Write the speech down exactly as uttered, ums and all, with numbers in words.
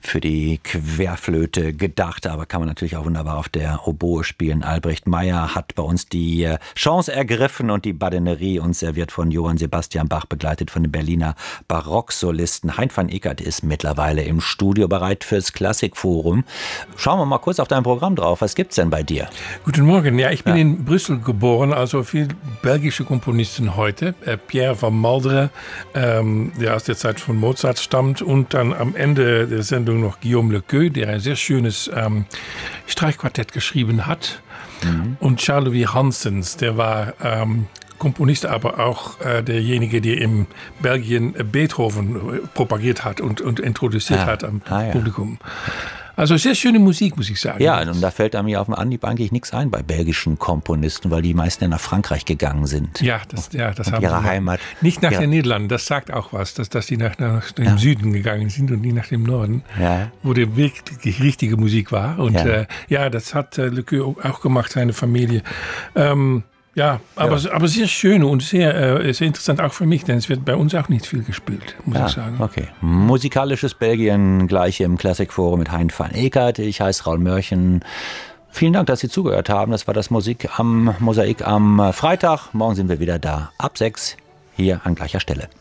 für die Querflöte gedacht, aber kann man natürlich auch wunderbar auf der Oboe spielen. Albrecht Meyer hat bei uns die Chance ergriffen und die Badinerie uns serviert von Johann Sebastian Bach, begleitet von den Berliner Barocksolisten. Hein van Eekert ist mittlerweile im Studio bereit fürs Klassikforum. Schauen wir mal kurz auf dein Programm drauf. Was gibt's denn bei dir? Guten Morgen. Ja, ich bin ja. in Brüssel geboren, also viele belgische Komponisten heute. Äh, Pierre van Malderen, ähm, der aus der Zeit von Mozart stammt, und dann am Ende der Sendung noch Guillaume Lequeux, der ein sehr schönes ähm, Streichquartett geschrieben hat. Mhm. Und Charles-Louis Hansens, der war ähm, Komponist, aber auch äh, derjenige, der in Belgien Beethoven propagiert hat und, und introduziert ah. hat am ah, ja. Publikum. Also sehr schöne Musik, muss ich sagen. Ja, und da fällt einem ja auf den Anhieb eigentlich nichts ein bei belgischen Komponisten, weil die meisten ja nach Frankreich gegangen sind. Ja, das, ja, das und haben ihre sie Heimat. Nicht nach ja. den Niederlanden, das sagt auch was, dass, dass die nach, nach dem ja. Süden gegangen sind und nicht nach dem Norden, ja. wo die wirklich richtige Musik war. Und ja, äh, ja das hat äh, Lequeux auch gemacht, seine Familie. Ähm, Ja, aber, ja. aber sehr schön und sehr, äh, sehr interessant auch für mich, denn es wird bei uns auch nicht viel gespielt, muss ja, ich sagen. Okay. Musikalisches Belgien gleich im Klassikforum mit Hein van Eekert. Ich heiße Raul Mörchen. Vielen Dank, dass Sie zugehört haben. Das war das Musik am Mosaik am Freitag. Morgen sind wir wieder da ab sechs hier an gleicher Stelle.